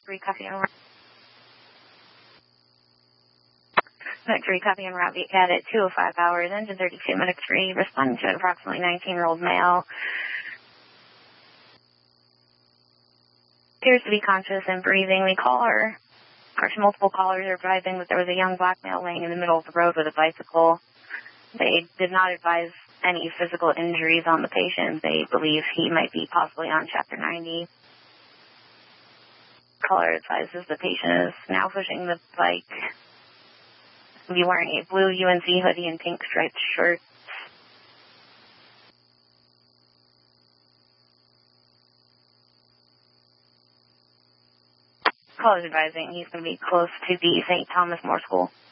3, copy on Mech 3, copy on route VCAT at 2:05 hours, engine 32, Medic 3, responding to an approximately 19-year-old male. Appears to be conscious and breathing. We call her. Multiple callers are advising that there was a young black male laying in the middle of the road with a bicycle. They did not advise any physical injuries on the patient. They believe he might be possibly on Chapter 90. Caller advises the patient is now pushing the bike. Be wearing a blue UNC hoodie and pink striped shirt. Caller's advising he's going to be close to the St. Thomas More School.